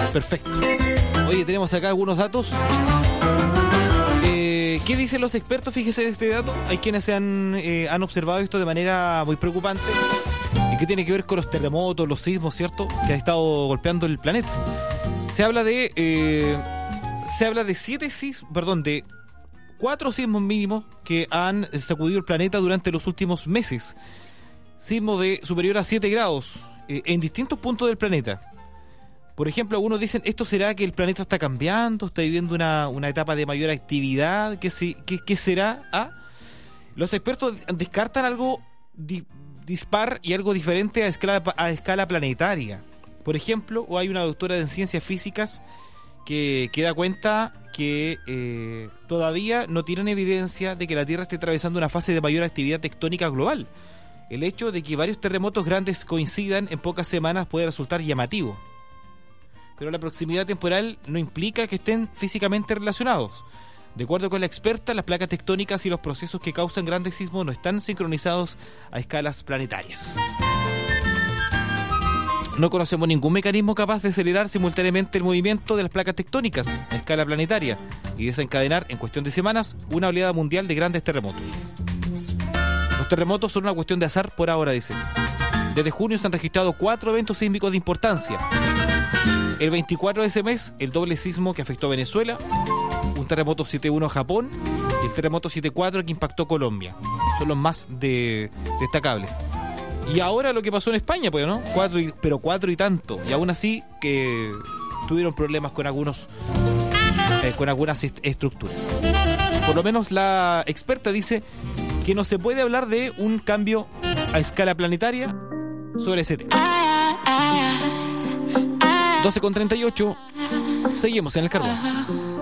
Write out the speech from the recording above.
Perfecto. Oye, tenemos acá algunos datos. ¿Qué dicen los expertos? Fíjese de este dato. Hay quienes han observado esto de manera muy preocupante y que tiene que ver con los terremotos, los sismos, ¿cierto? Que ha estado golpeando el planeta. Se habla de 4 sismos mínimos que han sacudido el planeta durante los últimos meses. Sismo de superior a 7 grados en distintos puntos del planeta. Por ejemplo, algunos dicen, ¿esto será que el planeta está cambiando? ¿Está viviendo una etapa de mayor actividad? ¿Qué será? Los expertos descartan algo dispar y algo diferente a escala planetaria. Por ejemplo, hay una doctora en ciencias físicas que da cuenta que todavía no tienen evidencia de que la Tierra esté atravesando una fase de mayor actividad tectónica global. El hecho de que varios terremotos grandes coincidan en pocas semanas puede resultar llamativo. Pero la proximidad temporal no implica que estén físicamente relacionados. De acuerdo con la experta, las placas tectónicas y los procesos que causan grandes sismos no están sincronizados a escalas planetarias. No conocemos ningún mecanismo capaz de acelerar simultáneamente el movimiento de las placas tectónicas a escala planetaria y desencadenar en cuestión de semanas una oleada mundial de grandes terremotos. Los terremotos son una cuestión de azar por ahora, dicen. Desde junio se han registrado 4 eventos sísmicos de importancia. El 24 de ese mes, el doble sismo que afectó a Venezuela, un terremoto 7.1 a Japón y el terremoto 7.4 que impactó Colombia. Son los más destacables. Y ahora lo que pasó en España, pues, ¿no? 4 y tanto. Y aún así que tuvieron problemas con algunas estructuras. Por lo menos la experta dice que no se puede hablar de un cambio a escala planetaria sobre ese tema. 12:38. Seguimos en el carbón.